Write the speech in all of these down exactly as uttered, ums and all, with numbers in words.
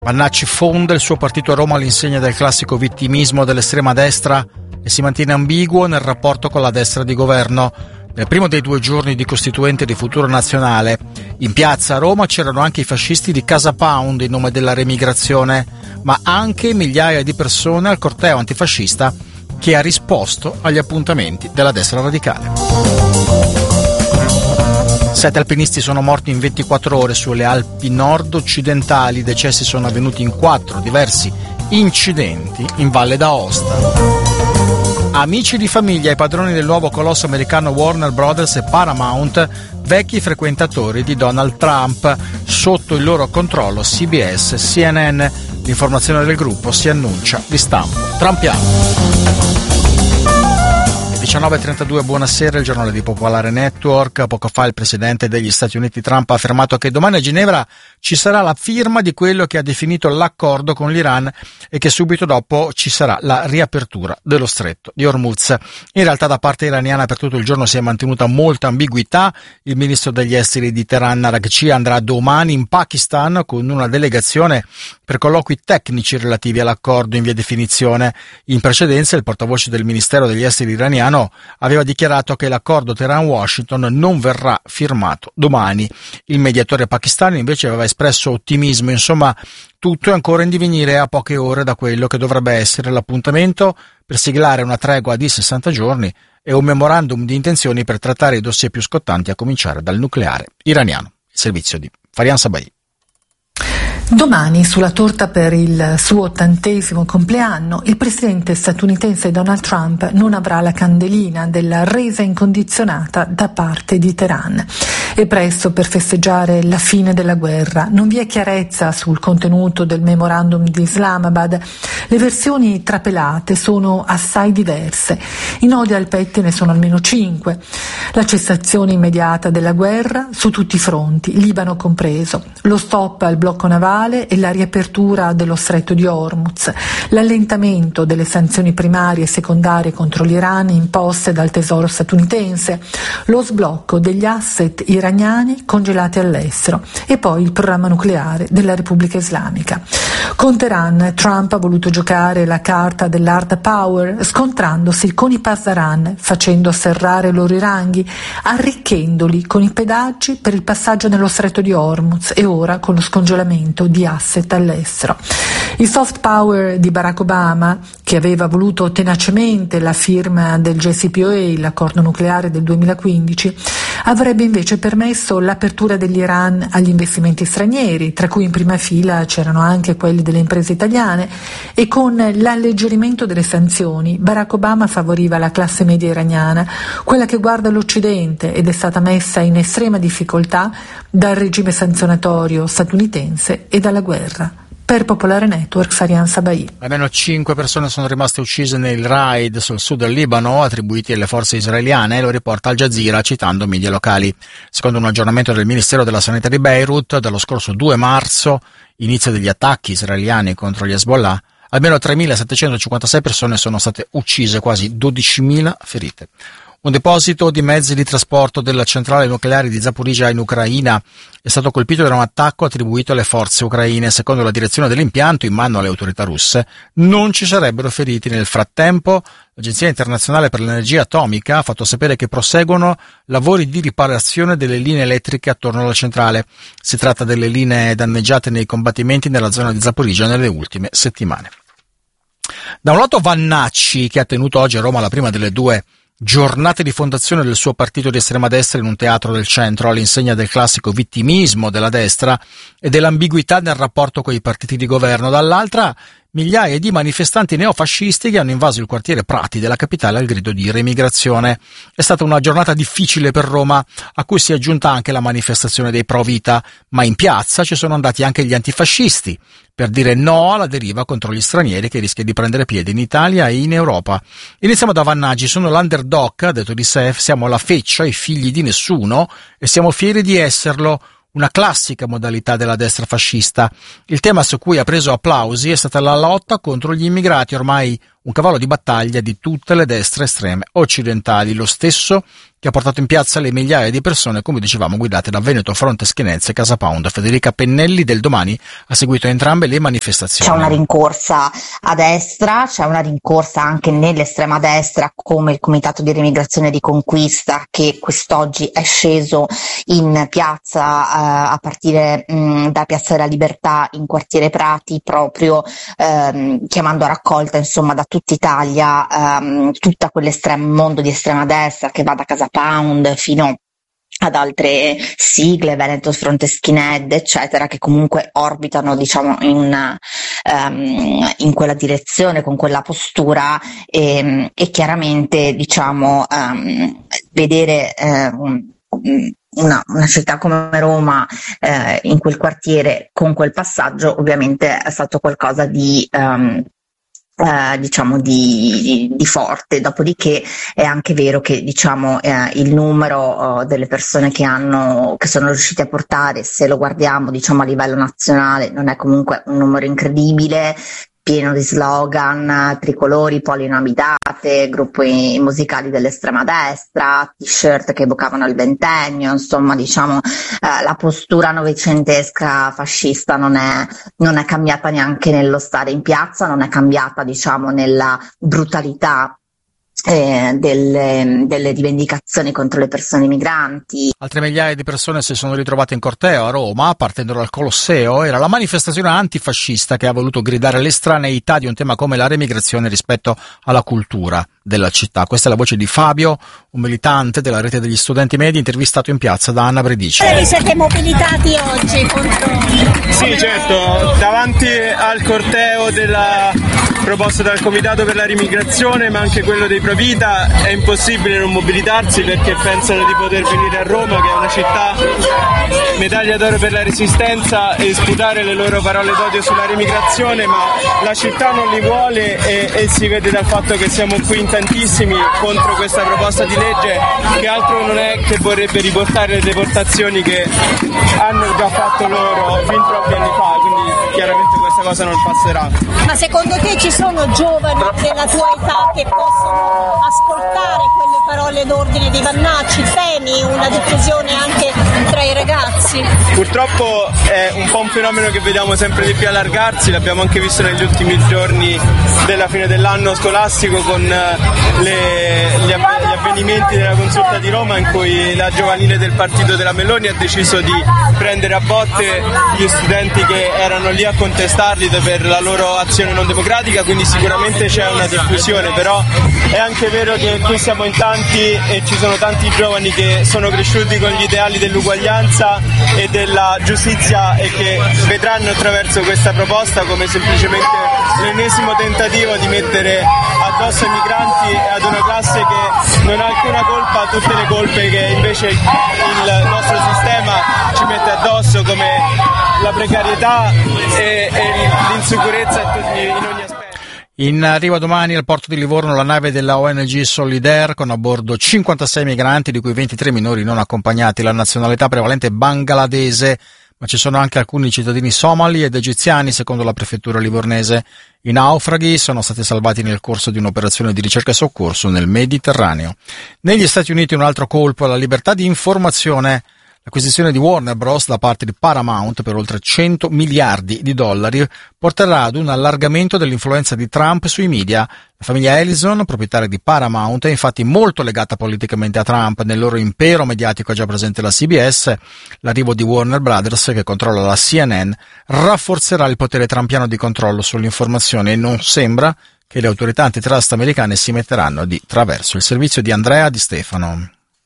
Vannacci fonda il suo partito a Roma all'insegna del classico vittimismo dell'estrema destra e si mantiene ambiguo nel rapporto con la destra di governo. Nel primo dei due giorni di Costituente di Futuro Nazionale, in piazza a Roma c'erano anche i fascisti di Casa Pound in nome della remigrazione, ma anche migliaia di persone al corteo antifascista che ha risposto agli appuntamenti della destra radicale. Sette alpinisti sono morti in ventiquattro ore sulle Alpi nord-occidentali. I decessi sono avvenuti in quattro diversi incidenti in Valle d'Aosta. Amici di famiglia e padroni del nuovo colosso americano Warner Brothers e Paramount, vecchi frequentatori di Donald Trump, sotto il loro controllo C B S, C N N. L'informazione del gruppo si annuncia di stampo trumpiano. diciannove e trentadue, buonasera, il giornale di Popolare Network. Poco fa il presidente degli Stati Uniti Trump ha affermato che domani a Ginevra ci sarà la firma di quello che ha definito l'accordo con l'Iran e che subito dopo ci sarà la riapertura dello stretto di Hormuz. In realtà da parte iraniana per tutto il giorno si è mantenuta molta ambiguità. Il ministro degli esteri di Teheran, Araghchi, andrà domani in Pakistan con una delegazione per colloqui tecnici relativi all'accordo in via definizione. In precedenza il portavoce del Ministero degli Esteri iraniano aveva dichiarato che l'accordo Teheran-Washington non verrà firmato domani. Il mediatore pakistano invece aveva espresso ottimismo. Insomma, tutto è ancora in divenire a poche ore da quello che dovrebbe essere l'appuntamento per siglare una tregua di sessanta giorni e un memorandum di intenzioni per trattare i dossier più scottanti, a cominciare dal nucleare iraniano. Il servizio di Farian Sabai. Domani, sulla torta per il suo ottantesimo compleanno, il presidente statunitense Donald Trump non avrà la candelina della resa incondizionata da parte di Teheran. È presto per festeggiare la fine della guerra. Non vi è chiarezza sul contenuto del memorandum di Islamabad. Le versioni trapelate sono assai diverse. I nodi al pettine sono almeno cinque. La cessazione immediata della guerra su tutti i fronti, Libano compreso. Lo stop al blocco navale e la riapertura dello stretto di Hormuz, l'allentamento delle sanzioni primarie e secondarie contro l'Iran imposte dal tesoro statunitense, lo sblocco degli asset iraniani congelati all'estero e poi il programma nucleare della Repubblica Islamica. Con Teheran, Trump ha voluto giocare la carta dell'hard power scontrandosi con i Pasdaran, facendo serrare i loro ranghi, arricchendoli con i pedaggi per il passaggio nello stretto di Hormuz e ora con lo scongelamento di asset all'estero. Il soft power di Barack Obama, che aveva voluto tenacemente la firma del J C P O A, l'accordo nucleare del duemilaquindici, avrebbe invece permesso l'apertura dell'Iran agli investimenti stranieri, tra cui in prima fila c'erano anche quelli delle imprese italiane, e con l'alleggerimento delle sanzioni Barack Obama favoriva la classe media iraniana, quella che guarda l'Occidente ed è stata messa in estrema difficoltà dal regime sanzionatorio statunitense e dalla guerra. Per Popolare Network, Farian Sabai. Almeno cinque persone sono rimaste uccise nei raid sul sud del Libano attribuiti alle forze israeliane, lo riporta Al Jazeera citando media locali. Secondo un aggiornamento del Ministero della Sanità di Beirut, dallo scorso due marzo, inizio degli attacchi israeliani contro gli Hezbollah, almeno tremilasettecentocinquantasei persone sono state uccise, quasi dodicimila ferite. Un deposito di mezzi di trasporto della centrale nucleare di Zaporizhzhia in Ucraina è stato colpito da un attacco attribuito alle forze ucraine. Secondo la direzione dell'impianto, in mano alle autorità russe, non ci sarebbero feriti. Nel frattempo, l'Agenzia Internazionale per l'Energia Atomica ha fatto sapere che proseguono lavori di riparazione delle linee elettriche attorno alla centrale. Si tratta delle linee danneggiate nei combattimenti nella zona di Zaporizhzhia nelle ultime settimane. Da un lato Vannacci, che ha tenuto oggi a Roma la prima delle due giornate di fondazione del suo partito di estrema destra in un teatro del centro, all'insegna del classico vittimismo della destra e dell'ambiguità nel rapporto con i partiti di governo. Dall'altra, migliaia di manifestanti neofascisti che hanno invaso il quartiere Prati della capitale al grido di remigrazione. È stata una giornata difficile per Roma, a cui si è aggiunta anche la manifestazione dei pro vita, ma in piazza ci sono andati anche gli antifascisti per dire no alla deriva contro gli stranieri che rischia di prendere piede in Italia e in Europa. Iniziamo da Vannacci. Sono l'underdog, ha detto di sé, siamo la feccia, i figli di nessuno e siamo fieri di esserlo. Una classica modalità della destra fascista. Il tema su cui ha preso applausi è stata la lotta contro gli immigrati, ormai un cavallo di battaglia di tutte le destre estreme occidentali, lo stesso che ha portato in piazza le migliaia di persone, come dicevamo, guidate da Veneto, Fronte Schienense e Casa Pound. Federica Pennelli del Domani ha seguito entrambe le manifestazioni. C'è una rincorsa a destra, c'è una rincorsa anche nell'estrema destra, come il Comitato di Riemigrazione di Conquista, che quest'oggi è sceso in piazza eh, a partire mh, da Piazza della Libertà in quartiere Prati, proprio ehm, chiamando a raccolta insomma da tutta Italia ehm, tutta quell'estremo mondo di estrema destra che va da Casa Pound fino ad altre sigle, Veneto Fronte Skinhead, eccetera, che comunque orbitano, diciamo, in, um, in quella direzione, con quella postura, e, e chiaramente, diciamo, um, vedere um, Una, una città come Roma eh, in quel quartiere con quel passaggio ovviamente è stato qualcosa di um, eh, diciamo di, di forte. Dopodiché è anche vero che diciamo eh, il numero uh, delle persone che hanno che sono riusciti a portare, se lo guardiamo diciamo a livello nazionale, non è comunque un numero incredibile, pieno di slogan, tricolori, polinamidate, gruppi musicali dell'estrema destra, t-shirt che evocavano il ventennio, insomma diciamo eh, la postura novecentesca fascista non è, non è cambiata neanche nello stare in piazza, non è cambiata diciamo nella brutalità Eh, delle, delle rivendicazioni contro le persone migranti. Altre migliaia di persone si sono ritrovate in corteo a Roma, partendo dal Colosseo. Era la manifestazione antifascista che ha voluto gridare l'estraneità di un tema come la remigrazione rispetto alla cultura della città. Questa è la voce di Fabio, un militante della rete degli studenti medi, intervistato in piazza da Anna Bredici. Vi siete mobilitati oggi contro? Sì, certo, davanti al corteo della proposta dal Comitato per la Rimigrazione, ma anche quello dei Provita, è impossibile non mobilitarsi perché pensano di poter venire a Roma, che è una città medaglia d'oro per la resistenza, e sputare le loro parole d'odio sulla rimigrazione, ma la città non li vuole e, e si vede dal fatto che siamo qui in tantissimi contro questa proposta di legge, che altro non è che vorrebbe riportare le deportazioni che hanno già fatto loro fin troppi anni fa, quindi chiaramente questa cosa non passerà. Ma secondo te ci sono giovani della tua età che possono ascoltare quelle parole d'ordine di Vannacci? Temi una diffusione anche tra i ragazzi? Purtroppo è un po' un fenomeno che vediamo sempre di più allargarsi, l'abbiamo anche visto negli ultimi giorni della fine dell'anno scolastico con le, gli, av- gli avvenimenti della Consulta di Roma, in cui la giovanile del partito della Meloni ha deciso di prendere a botte gli studenti che erano lì a contestarli per la loro azione non democratica, quindi sicuramente c'è una diffusione, però è anche vero che qui siamo in tanti e ci sono tanti giovani che sono cresciuti con gli ideali dell'uguaglianza e della giustizia e che vedranno attraverso questa proposta come semplicemente l'ennesimo tentativo di mettere addosso ai migranti e ad una classe che non ha alcuna colpa tutte le colpe che invece il nostro sistema ci mette addosso, come la precarietà e, e l'insicurezza in ogni aspetto. In arrivo domani al porto di Livorno la nave della O N G Solidaire con a bordo cinquantasei migranti, di cui ventitré minori non accompagnati. La nazionalità prevalente è bangladese, ma ci sono anche alcuni cittadini somali ed egiziani, secondo la prefettura livornese. I naufraghi sono stati salvati nel corso di un'operazione di ricerca e soccorso nel Mediterraneo. Negli Stati Uniti un altro colpo alla libertà di informazione. L'acquisizione di Warner Bros. Da parte di Paramount per oltre cento miliardi di dollari porterà ad un allargamento dell'influenza di Trump sui media. La famiglia Ellison, proprietaria di Paramount, è infatti molto legata politicamente a Trump. Nel loro impero mediatico è già presente la C B S. L'arrivo di Warner Brothers, che controlla la C N N, rafforzerà il potere trumpiano di controllo sull'informazione e non sembra che le autorità antitrust americane si metteranno di traverso. Il servizio di Andrea Di Stefano.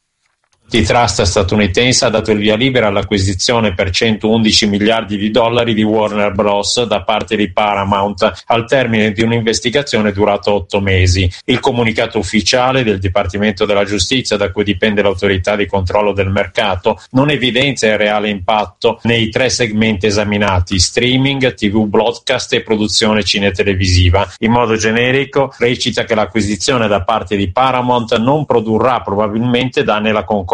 L'antitrust statunitense ha dato il via libera all'acquisizione per centoundici miliardi di dollari di Warner Bros. Da parte di Paramount al termine di un'investigazione durata otto mesi. Il comunicato ufficiale del Dipartimento della Giustizia, da cui dipende l'autorità di controllo del mercato, non evidenzia il reale impatto nei tre segmenti esaminati: streaming, tivù broadcast e produzione cinetelevisiva. In modo generico recita che l'acquisizione da parte di Paramount non produrrà probabilmente danni alla concorrenza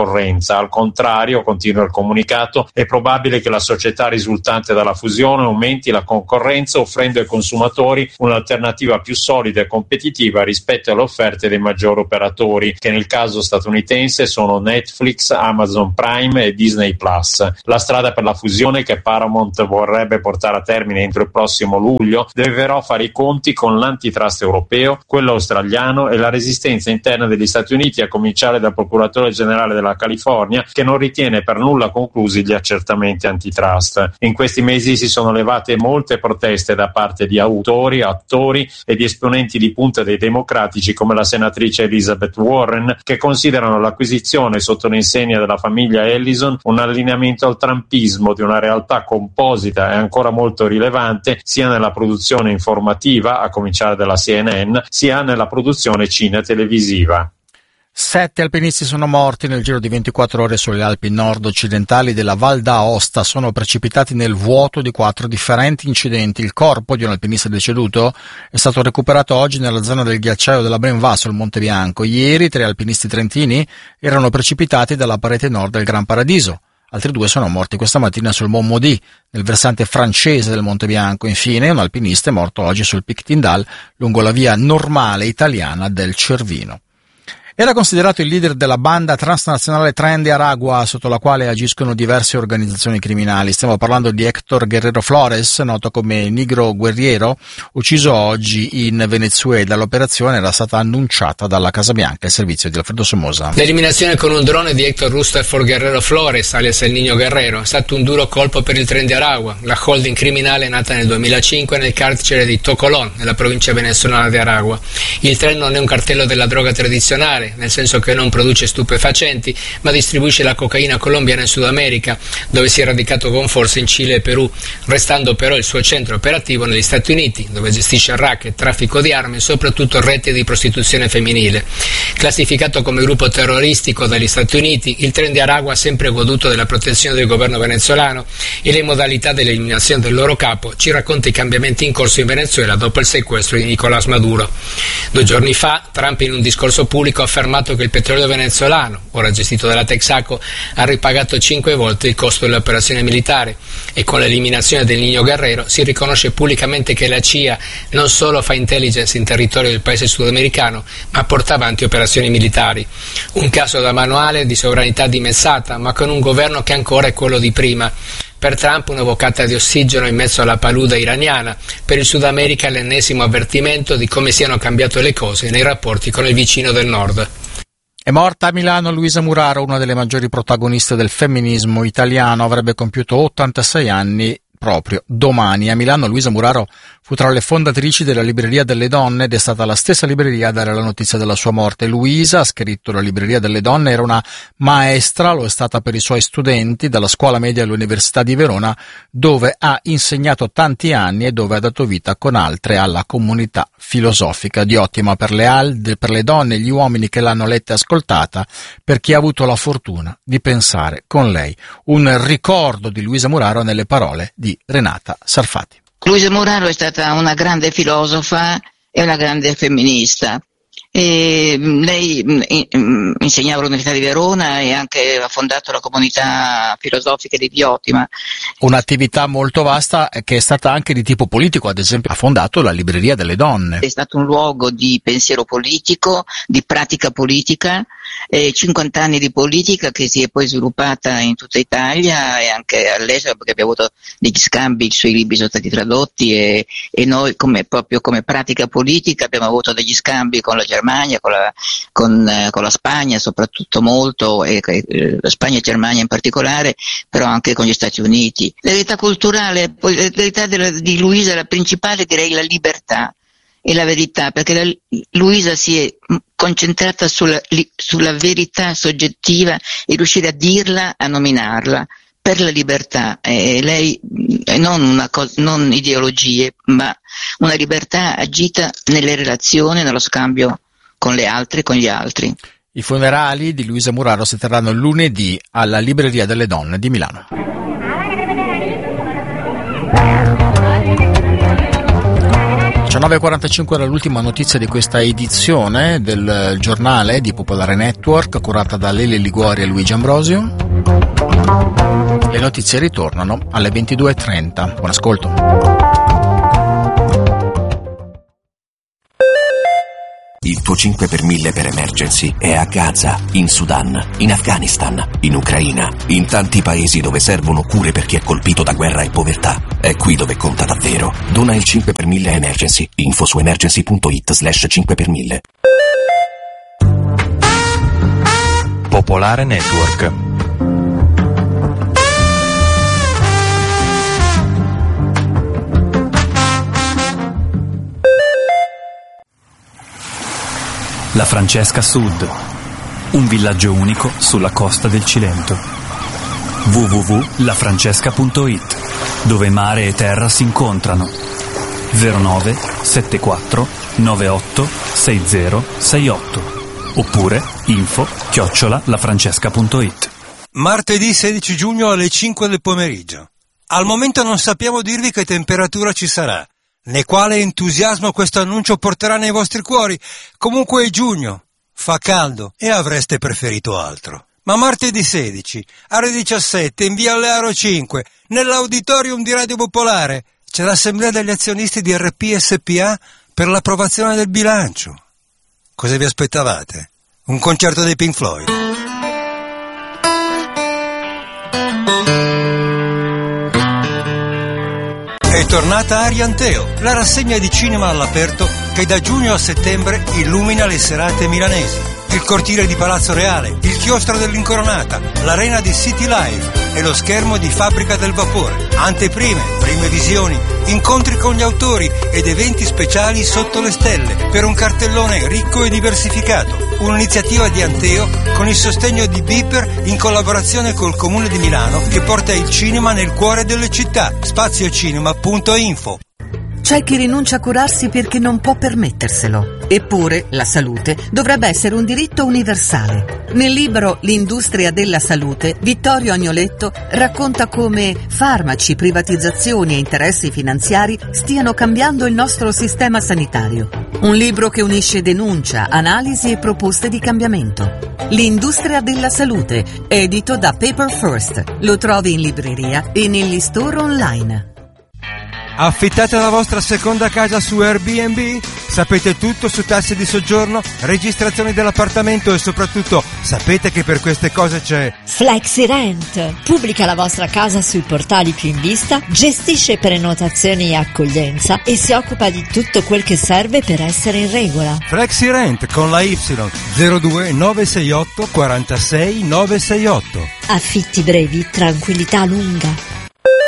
concorrenza. Al contrario, continua il comunicato, è probabile che la società risultante dalla fusione aumenti la concorrenza, offrendo ai consumatori un'alternativa più solida e competitiva rispetto alle offerte dei maggiori operatori, che nel caso statunitense sono Netflix, Amazon Prime e Disney Plus. La strada per la fusione, che Paramount vorrebbe portare a termine entro il prossimo luglio, deve però fare i conti con l'antitrust europeo, quello australiano e la resistenza interna degli Stati Uniti, a cominciare dal procuratore generale della California, che non ritiene per nulla conclusi gli accertamenti antitrust. In questi mesi si sono levate molte proteste da parte di autori, attori e di esponenti di punta dei democratici come la senatrice Elizabeth Warren, che considerano l'acquisizione sotto l'insegna della famiglia Ellison un allineamento al trumpismo di una realtà composita e ancora molto rilevante sia nella produzione informativa, a cominciare dalla C N N, sia nella produzione cine-televisiva. Sette alpinisti sono morti nel giro di ventiquattro ore sulle Alpi nord-occidentali della Val d'Aosta. Sono precipitati nel vuoto di quattro differenti incidenti. Il corpo di un alpinista deceduto è stato recuperato oggi nella zona del ghiacciaio della Brenvasso, al Monte Bianco. Ieri tre alpinisti trentini erano precipitati dalla parete nord del Gran Paradiso. Altri due sono morti questa mattina sul Mont Maudit, nel versante francese del Monte Bianco. Infine, un alpinista è morto oggi sul Pic Tindal, lungo la via normale italiana del Cervino. Era considerato il leader della banda transnazionale Tren de Aragua, sotto la quale agiscono diverse organizzazioni criminali. Stiamo parlando di Héctor Guerrero Flores, noto come Negro Guerriero, ucciso oggi in Venezuela. L'operazione era stata annunciata dalla Casa Bianca, il servizio di Alfredo Somoza. L'eliminazione con un drone di Héctor Rustherford Guerrero Flores, alias El Niño Guerrero, è stato un duro colpo per il Tren de Aragua, la holding criminale nata nel duemilacinque nel carcere di Tocolón, nella provincia venezolana di Aragua. Il tren non è un cartello della droga tradizionale, nel senso che non produce stupefacenti, ma distribuisce la cocaina colombiana in Sud America, dove si è radicato con forza in Cile e Perù, restando però il suo centro operativo negli Stati Uniti, dove gestisce racket, traffico di armi e soprattutto reti di prostituzione femminile. Classificato come gruppo terroristico dagli Stati Uniti, il Tren de Aragua ha sempre goduto della protezione del governo venezolano e le modalità dell'eliminazione del loro capo ci racconta i cambiamenti in corso in Venezuela dopo il sequestro di Nicolás Maduro. Due giorni fa, Trump in un discorso pubblico ha affermato che il petrolio venezolano, ora gestito dalla Texaco, ha ripagato cinque volte il costo dell'operazione militare, e con l'eliminazione del Niño Guerrero si riconosce pubblicamente che la C I A non solo fa intelligence in territorio del paese sudamericano, ma porta avanti operazioni militari. Un caso da manuale di sovranità dimezzata, ma con un governo che ancora è quello di prima. Per Trump una boccata di ossigeno in mezzo alla palude iraniana, per il Sud America l'ennesimo avvertimento di come siano cambiate le cose nei rapporti con il vicino del nord. È morta a Milano Luisa Muraro, una delle maggiori protagoniste del femminismo italiano. Avrebbe compiuto ottantasei anni proprio domani. A Milano Luisa Muraro fu tra le fondatrici della Libreria delle Donne ed è stata la stessa libreria a dare la notizia della sua morte. Luisa, ha scritto la Libreria delle Donne, era una maestra, lo è stata per i suoi studenti, dalla scuola media all'Università di Verona, dove ha insegnato tanti anni e dove ha dato vita con altre alla comunità filosofica. Di ottima per le, al- per le donne e gli uomini che l'hanno letta e ascoltata, per chi ha avuto la fortuna di pensare con lei. Un ricordo di Luisa Muraro nelle parole di Renata Sarfati. Luisa Muraro è stata una grande filosofa e una grande femminista. E lei insegnava all'Università di Verona e anche ha fondato la comunità filosofica di Diotima. Un'attività molto vasta che è stata anche di tipo politico, ad esempio ha fondato la Libreria delle Donne. È stato un luogo di pensiero politico, di pratica politica, eh, cinquanta anni di politica che si è poi sviluppata in tutta Italia e anche all'estero, perché abbiamo avuto degli scambi, i suoi libri sono stati tradotti e, e noi come, proprio come pratica politica abbiamo avuto degli scambi con la Germania, con la, con, eh, con la Spagna soprattutto molto, e eh, la Spagna e Germania in particolare, però anche con gli Stati Uniti. L'eredità culturale, poi, l'eredità della, di Luisa, la principale direi la libertà e la verità, perché la, Luisa si è concentrata sulla, li, sulla verità soggettiva e riuscire a dirla, a nominarla. Per la libertà, eh, lei eh, non, una co- non ideologie, ma una libertà agita nelle relazioni, nello scambio con le altre, con gli altri. I funerali di Luisa Muraro si terranno lunedì alla Libreria delle Donne di Milano. diciannove e quarantacinque era l'ultima notizia di questa edizione del giornale di Popolare Network, curata da Lele Liguori e Luigi Ambrosio. Le notizie ritornano alle ventidue e trenta. Buon ascolto. Il tuo cinque per mille per emergency è a Gaza, in Sudan, in Afghanistan, in Ucraina, in tanti paesi dove servono cure per chi è colpito da guerra e povertà. È qui dove conta davvero. Dona il cinque per mille a Emergency. Info su emergency punto it slash cinque per mille. Popolare Network. La Francesca Sud, un villaggio unico sulla costa del Cilento. w w w punto la francesca punto it, dove mare e terra si incontrano. zero nove sette quattro nove otto sei zero sei otto oppure info chiocciola lafrancesca punto it. Martedì sedici giugno alle cinque del pomeriggio. Al momento non sappiamo dirvi che temperatura ci sarà, né quale entusiasmo questo annuncio porterà nei vostri cuori. Comunque è giugno, fa caldo e avreste preferito altro. Ma martedì sedici, ore diciassette, in via Allearo cinque, nell'auditorium di Radio Popolare, c'è l'assemblea degli azionisti di R P S P A per l'approvazione del bilancio. Cosa vi aspettavate? Un concerto dei Pink Floyd? È tornata Arianteo, la rassegna di cinema all'aperto che da giugno a settembre illumina le serate milanesi. Il cortile di Palazzo Reale, il chiostro dell'Incoronata, l'arena di City Live e lo schermo di Fabbrica del Vapore. Anteprime, prime visioni, incontri con gli autori ed eventi speciali sotto le stelle per un cartellone ricco e diversificato. Un'iniziativa di Anteo con il sostegno di Beeper in collaborazione col Comune di Milano che porta il cinema nel cuore delle città. spaziocinema punto info. C'è chi rinuncia a curarsi perché non può permetterselo. Eppure la salute dovrebbe essere un diritto universale. Nel libro L'industria della salute, Vittorio Agnoletto racconta come farmaci, privatizzazioni e interessi finanziari stiano cambiando il nostro sistema sanitario. Un libro che unisce denuncia, analisi e proposte di cambiamento. L'industria della salute, edito da Paper First. Lo trovi in libreria e negli store online. Affittate la vostra seconda casa su Airbnb? Sapete tutto su tasse di soggiorno, registrazioni dell'appartamento e soprattutto sapete che per queste cose c'è FlexiRent. Pubblica la vostra casa sui portali più in vista, gestisce prenotazioni e accoglienza e si occupa di tutto quel che serve per essere in regola. FlexiRent con la Y zero due nove sei otto quarantasei nove sei otto. Affitti brevi, tranquillità lunga.